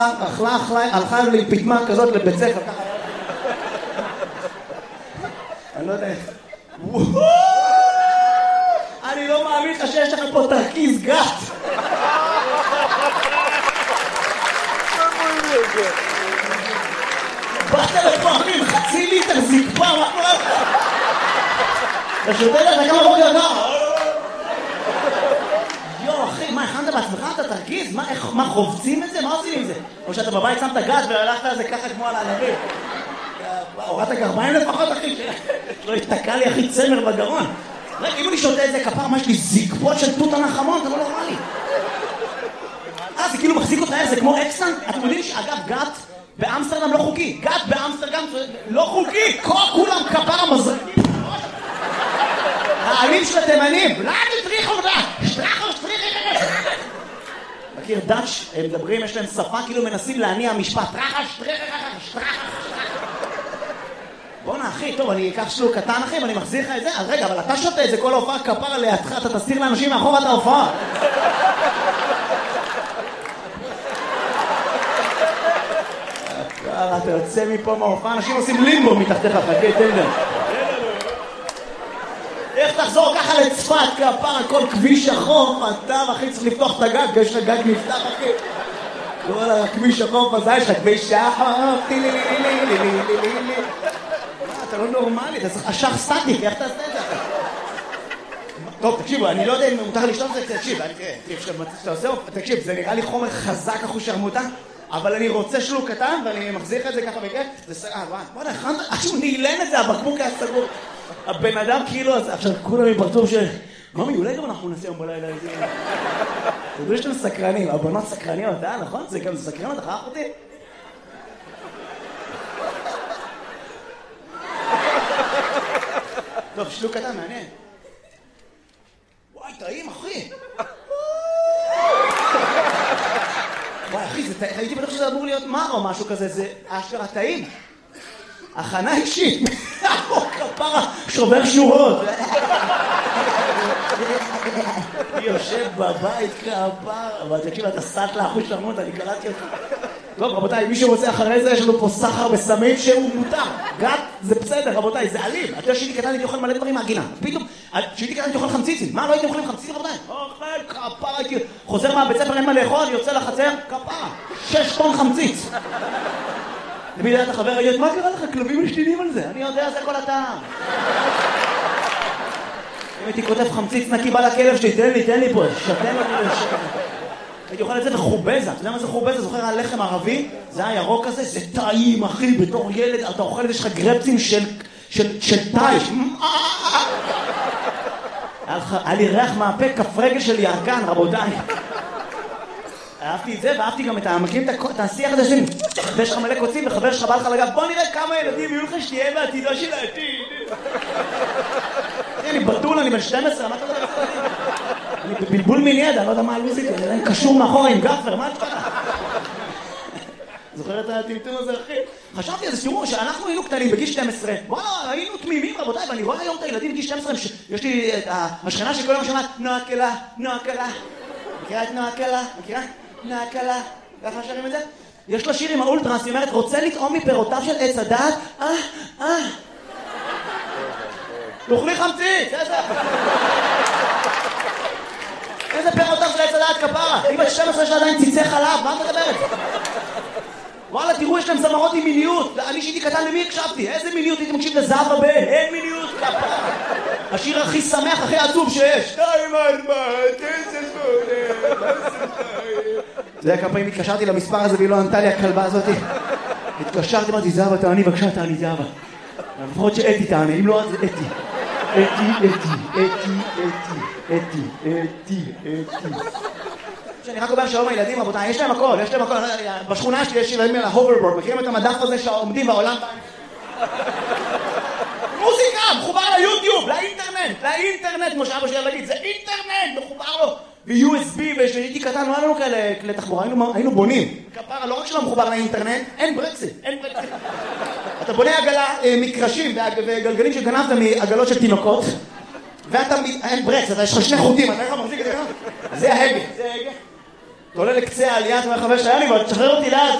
הלכה לי פתמה כזאת לבית ספר, ככה. אני לא יודע. אני לא מאמין לך שיש לך פה תרכיז גת. באת לפעמים חצי ליטר זקפה, מה קורה לך? אתה שותה לך כמה בוקר גם? יו אחי, מה הכנת בעצמך? אתה תרכיז? מה חובצים את זה? מה עושים עם זה? או שאתה בבית שמת גת והלכת על זה ככה כמו על הענבים? הורדת גרביים לפחות אחי? לא יתקע לי אחי צמר בגרון. רגע, אם אני שותה את זה כפר, מה יש לי זקפות של תות הנחמון? אתה לא נורמלי. זה כאילו מחזיק אותך, זה כמו אקסטנט. אתם יודעים שאגב גת באמסטרדם לא חוקי. גת באמסטרדם לא חוקי. כולם כפר המזרקים. העלים של התימנים. לא תטריחו אותה. שטרחו. מכיר דאץ', הם מדברים, יש להם שפה כאילו מנסים להניע משפט. שטרחה. בוא'נה אחי, טוב, אני אקח שלוק קטן אחי ואני מחזיר לך את זה. אז רגע, אבל אתה שותה את זה כל ההופעה כפר לידך, אתה תסתיר לאנשים מאחור את ההופעה. אתה יוצא מפה מההופעה, אנשים עושים לימבו מתחתיך, חכה, תן להם. איך תחזור ככה לצפת כפר, כל כביש החוף, אתה אחי צריך לפתוח את הגג, יש לך גג נפתח אחי. כל הכביש החוף הזה, יש לך כביש החוף, אתה לא נורמלי, אתה צריך אשך סטטיק, איך תעשה את זה אחי? טוב, תקשיבו, אני לא יודע אם מותר לשתות את זה, תקשיב, זה נראה לי חומר חזק אחו שרמוטה, אבל אני רוצה שלוק קטן ואני מחזיר את זה ככה בכיף, זה סגר, בוא'נה, עכשיו נעלן את זה, הבקבוק היה סגור. הבן אדם כאילו, עכשיו כולם מפרצוף ש... ממי, אולי גם אנחנו נעשה יום בלילה איזה... תדעו שאתם סקרנים, הבנות סקרניות, נכון? זה גם סקרנות, אחר אותי? טוב, שלוק קטן, מעניין. וואי, טעים, אחי. וואי, אחי, הייתי בטוח שזה אמור להיות מר או משהו כזה, זה אשכרה טעים. הכנה אישית. כפרה, שובר שורות. יושב בבית כפרה. אבל תקשיב, אתה סט לאחוז שרמות, אני קראתי אותך. טוב, רבותיי, מי שרוצה אחרי זה, יש לנו פה סחר בסמים שהוא מותר. גת, זה בסדר, רבותיי, זה אלים. אתה יודע שהייתי קטן, הייתי אוכל מלא דברים מהגינה. פתאום, שהייתי קטן, הייתי אוכל חמציצים. מה, לא הייתי אוכלים חמציצים, רבותיי? אוכל, כפרה, חוזר מהבית ספר, אין מה לאכול, יוצא לחצר, כפרה. 6 טון חמציץ. למי דעת החבר, ראית, מה קרה לך? כלבים משתינים על זה. אני יודע, זה כל הטעם. אם הייתי כותב חמציץ נקי, בא לכלב שלי, תן לי פה, שתן אותי לשקר. הייתי אוכל את זה בחובזה. אתה יודע מה זה חובזה? זוכר הלחם ערבי? זה היה ירוק כזה, זה טעים, אחי, בתור ילד, אתה אוכל את זה, יש לך גרפצים של טייש. היה לי ריח מהפה, כף רגל של ירקן, רבותיי. אהבתי את זה, ואהבתי גם את המקים את השיח הזה שלי. ויש לך מלא קוצים, וחבר שלך בא לך לגב, בוא נראה כמה ילדים יהיו לך שתהיה בעתידו של העתיד. אני בטול, אני בן 12, מה אתה יודע? אני בבלבול מיני ידע, אני לא יודע מה הלוזית, אני קשור מאחורה עם גפר, מה אתה יודע? זוכר את הטמטום הזה, אחי? חשבתי על זה, תראו, שאנחנו היינו קטנים בגיל 12, וואלה, היינו תמימים, רבותיי, ואני רואה היום את הילדים בגיל 12, יש לי את השכנה שכל יום שומעת, נועה קלה. מכירה את נועה קלה? מכירה? נועה קלה. ככה שרים את זה? יש לה שיר עם האולטרס, היא אומרת, רוצה לטעום מפירותיו של עץ הדעת? תאכלי חמציץ, איזה פירותיו של עץ הדעת כפרה? היא בת 12 שעדיין ציצי חלב, מה את מדברת? וואלה, תראו, יש להם זמרות עם מיניות. אני שהייתי קטן, למי הקשבתי? איזה מיניות? הייתי מקשיב לזהב הבא, אין מיניות כפרה. השיר הכי שמח, הכי עצוב שיש. 2, 4, 9, 8. זה היה כמה פעמים התקשרתי למספר הזה והיא לא ענתה לי הכלבה הזאת. התקשרתי, אמרתי, זהבה, תעני, בבקשה, תעני, זהבה. לפחות שאתי תעני, אם לא, אז אתי. אתי. שאני רק אומר שלום הילדים, רבותיי, יש להם הכל. בשכונה שלי יש ילדים על ההוברבורד, מכירים את המדף הזה שעומדים בעולם? מוזיקה, מחובר ליוטיוב, לאינטרנט, כמו שאבא שלי להגיד, זה אינטרנט, מחובר לו. ב-USB, ושהייתי קטן, לא היה לנו כאלה כלי תחבורה, היינו בונים. כפרה, לא רק שלא מחובר לאינטרנט, אין ברקסית. אתה בונה עגלה, מקרשים וגלגלים שגנבת מעגלות של תינוקות, ואתה, אין ברקס, אתה יש לך 2 חוטים, אתה איך מחזיק את זה ככה? זה ההגה, אתה עולה לקצה העלייה, אתה אומר 5 ליאני, אבל תשחרר אותי לאט.